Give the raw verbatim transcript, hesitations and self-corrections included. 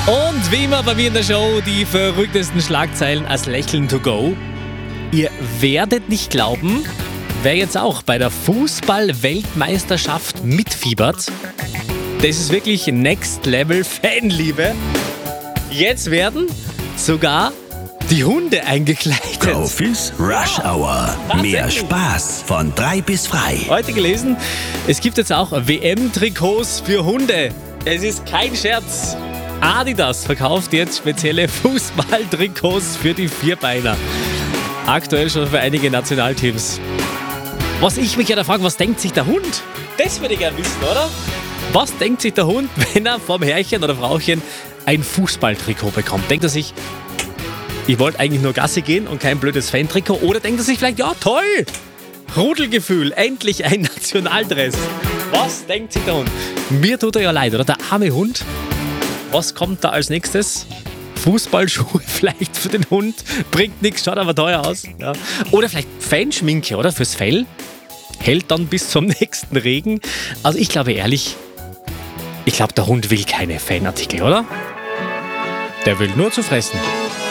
Und wie immer bei mir in der Show die verrücktesten Schlagzeilen als Lächeln to go. Ihr werdet nicht glauben, wer jetzt auch bei der Fußball-Weltmeisterschaft mitfiebert. Das ist wirklich Next Level Fanliebe. Jetzt werden sogar die Hunde eingekleidet. Profis Rush Hour. Mehr Spaß von drei bis frei. Heute gelesen, es gibt jetzt auch W M-Trikots für Hunde. Es ist kein Scherz. Adidas verkauft jetzt spezielle Fußballtrikots für die Vierbeiner. Aktuell schon für einige Nationalteams. Was ich mich ja da frage, was denkt sich der Hund? Das würde ich gerne wissen, oder? Was denkt sich der Hund, wenn er vom Herrchen oder Frauchen ein Fußballtrikot bekommt? Denkt er sich, ich wollte eigentlich nur Gassi gehen und kein blödes Fan-Trikot? Oder denkt er sich vielleicht, ja toll, Rudelgefühl, endlich ein Nationaldress. Was denkt sich der Hund? Mir tut er ja leid, oder? Der arme Hund. Was kommt da als nächstes? Fußballschuhe vielleicht für den Hund. Bringt nichts, schaut aber teuer aus. Ja. Oder vielleicht Fanschminke, oder? Fürs Fell. Hält dann bis zum nächsten Regen. Also ich glaube ehrlich, ich glaube der Hund will keine Fanartikel, oder? Der will nur zu fressen.